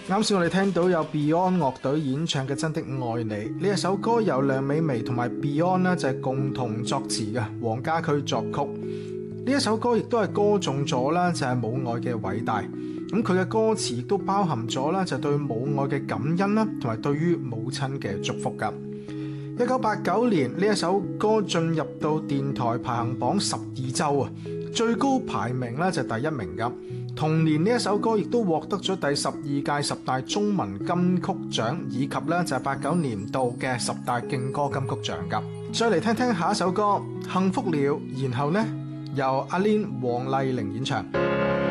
啱先我哋聽到有 Beyond 樂隊演唱嘅《真的愛你》呢一首歌，由梁美薇同埋 Beyond 呢就係共同作詞嘅，黃家駒作曲。呢一首歌亦都係歌頌咗啦，就係母愛嘅偉大。咁佢嘅歌詞亦都包含咗啦，就對母愛嘅感恩啦，同埋對於母親嘅祝福噶。1989年呢一首歌進入到電台排行榜12周啊，最高排名咧就係第1名噶。同年呢一首歌亦都獲得咗第12屆10大中文金曲獎，以及咧就係89年度嘅10大勁歌金曲獎噶。再嚟聽聽下一首歌《幸福了》，然後呢由阿 Lin 黃麗玲演唱。